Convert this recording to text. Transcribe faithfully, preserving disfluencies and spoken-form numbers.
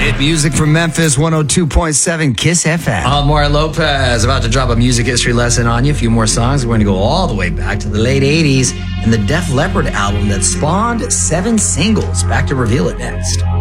Music from Memphis, one oh two point seven Kiss F M. I'm Mario Lopez, about to drop a music history lesson on you. A few more songs. We're going to go all the way back to the late eighties and the Def Leppard album that spawned seven singles. Back to reveal it next.